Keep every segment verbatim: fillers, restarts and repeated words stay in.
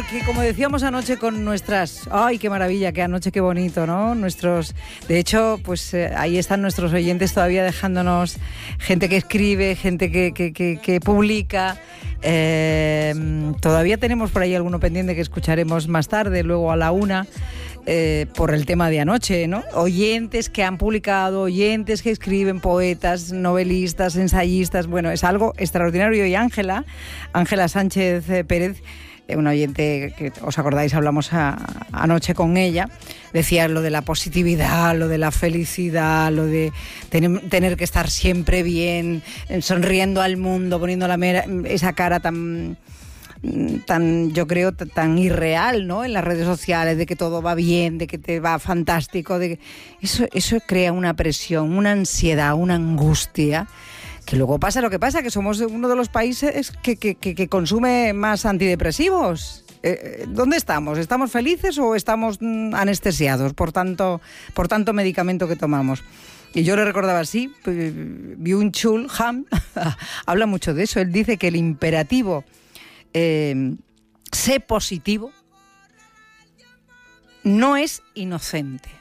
que como decíamos anoche con nuestras... ¡Ay, qué maravilla! ¡Qué anoche, qué bonito!, ¿no? Nuestros... De hecho, pues eh, ahí están nuestros oyentes todavía dejándonos gente que escribe, gente que, que, que, que publica. Eh, todavía tenemos por ahí alguno pendiente que escucharemos más tarde, luego a la una, eh, por el tema de anoche, ¿no? Oyentes que han publicado, oyentes que escriben, poetas, novelistas, ensayistas. Bueno, es algo extraordinario. Y Ángela, Ángela Sánchez eh, Pérez, un oyente que os acordáis, hablamos a, anoche con ella, decía lo de la positividad, lo de la felicidad, lo de ten, tener que estar siempre bien, sonriendo al mundo, poniendo la mera, esa cara tan, tan, yo creo, tan irreal, ¿no? En las redes sociales, de que todo va bien, de que te va fantástico, de que... eso, eso crea una presión, una ansiedad, una angustia. Que luego pasa lo que pasa, que somos uno de los países que, que, que, que consume más antidepresivos. Eh, ¿Dónde estamos? ¿Estamos felices o estamos mm, anestesiados por tanto, por tanto medicamento que tomamos? Y yo le recordaba así, Byung-Chul Han habla mucho de eso. Él dice que el imperativo eh, sé positivo no es inocente.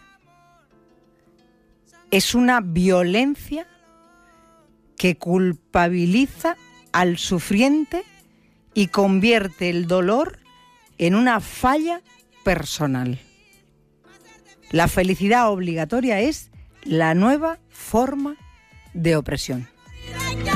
Es una violencia que culpabiliza al sufriente y convierte el dolor en una falla personal. La felicidad obligatoria es la nueva forma de opresión.